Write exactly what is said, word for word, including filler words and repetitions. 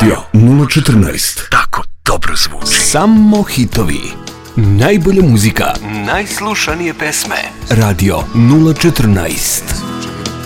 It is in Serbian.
Radio nula četrnaest. Tako dobro zvuči. Samo hitovi. Najbolja muzika. Najslušanije pesme. Radio nula četrnaest.